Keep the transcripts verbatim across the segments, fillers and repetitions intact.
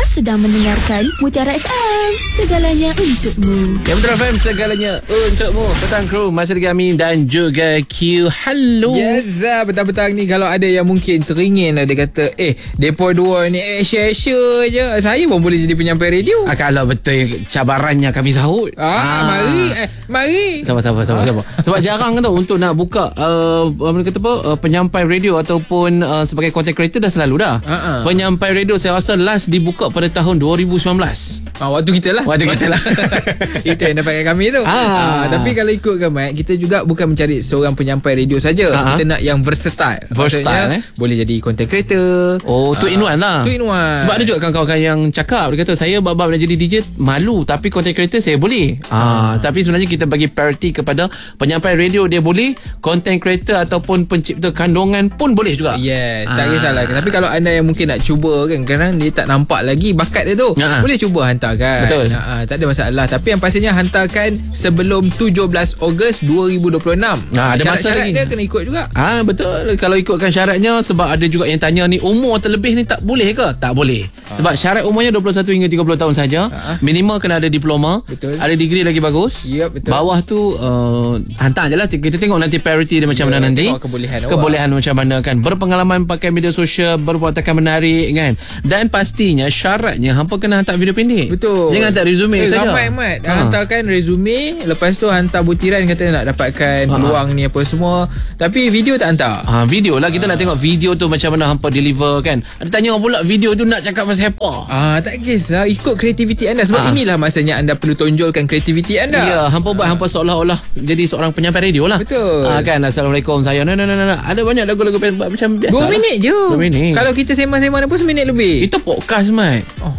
sedang mendengarkan Mutiara F M. Segalanya untukmu. Ya, Mutiara F M, segalanya untukmu. Petang Kru, masih lagi Amin dan juga Q. Hello. Yes, petang-petang ni kalau ada yang mungkin teringin lah, dia kata, eh, Depa dua ni eh, share-share je. Saya pun boleh jadi penyampai radio. Ah, kalau betul cabarannya kami sahut. Ah, ah. mari, eh, mari. Sabar-sabar, sabar-sabar. Ah. Sebab jarang tau untuk nak buka uh, apa kata apa uh, penyampai radio ataupun uh, sebagai content creator dah selalu dah. Ah, ah. Penyampai radio saya rasa last dibuka pada tahun dua ribu sembilan belas. Ah, waktu kita lah. Waktu kita lah. Itu yang dapatkan kami tu. Ah. Ah, tapi kalau ikutkan Mat, kita juga bukan mencari seorang penyampai radio saja. Ah. Kita nak yang versatile. Versatile, eh? Boleh jadi content creator. Oh, two in one lah. Two in one. Sebab ada juga kawan-kawan yang cakap, dia kata saya bab-bab nak jadi D J malu, tapi content creator saya boleh. Ah, tapi sebenarnya kita bagi priority kepada penyampai radio dia boleh, content creator ataupun pencipta kandungan pun boleh juga. Yes, tak Ah. kisahlah. Tapi kalau anda yang mungkin nak cuba kan, kadang dia tak nampak lagi bakat dia tu, Ah. boleh cuba hantarkan. Betul. Ah, tak ada masalah. Tapi yang pastinya hantarkan sebelum tujuh belas Ogos dua ribu dua puluh enam. Ah, ada masa Syarat-syarat lagi. dia kena ikut juga. Ah, betul. Kalau ikutkan syaratnya, sebab ada juga yang tanya ni, umur terlebih ni tak boleh ke? Tak boleh. Sebab syarat umurnya dua puluh satu hingga tiga puluh tahun saja. Ah. Minimal kena ada diploma. Betul. Ada degree lagi bagus. Ya, betul. Bawah tu uh, hantar je lah. Kita tengok nanti priority dia macam Ya, mana nanti. tengok kebolehan awak. Kebolehan macam mana kan. Berpengalaman pakai media sosial, berwatakan menarik kan. Dan pastinya syaratnya hampa kena hantar video pendek. Betul. Jangan hantar resume eh, saja. Ramai Mat. Ha. Hantarkan resume, lepas tu hantar butiran kata nak dapatkan Ha. peluang ni apa semua. Tapi video tak hantar. Ha, video lah. Kita nak tengok video tu macam mana hampa deliver kan. Ada tanya pula video tu nak cakap pasal apa. Ah, tak kisah, ikut kreativiti anda. Sebab Ah. inilah masanya anda perlu tonjolkan kreativiti anda. Ya, hampa buat hampa seolah-olah jadi seorang penyampai radio lah. Betul. Ah, kan, Assalamualaikum saya. No, no, no, no. Ada banyak lagu-lagu macam biasa. Dua lah. minit je. Dua minit. Kalau kita sembang-sembang pun seminit lebih. Itu podcast, Mat. Oh.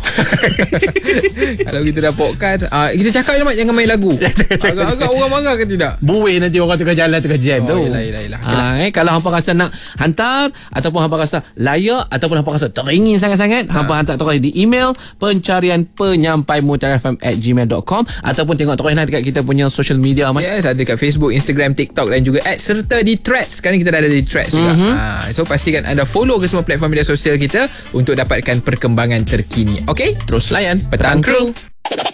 Kalau kita dah podcast, ah, kita cakap je Mat, jangan main lagu. Agak-agak orang marah ke tidak? Buih nanti orang tengah jalan tengah jam Oh, tu. yelah, yelah, yelah. Okay Ha, eh, kalau hampa rasa nak hantar ataupun hampa rasa layak ataupun hampa rasa teringin sangat-sangat, ha. hampa hantar terus di email pencarian penyampai mutiara f m at gmail dot com ataupun tengok teruslah dekat kita punya social media, Mat. Yes, ada dekat Facebook, Instagram, TikTok dan juga X serta di Threads. Sekarang kita dah ada di Threads juga. Mhm. Ha, so pastikan anda follow ke semua platform media sosial kita untuk dapatkan perkembangan terkini. Okey? Terus layan Petang Kru.